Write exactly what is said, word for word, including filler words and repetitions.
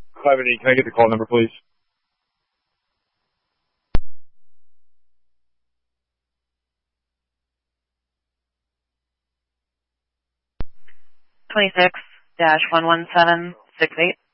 five eight eight, can I get the call number, please? twenty-six dash one one seven six eight.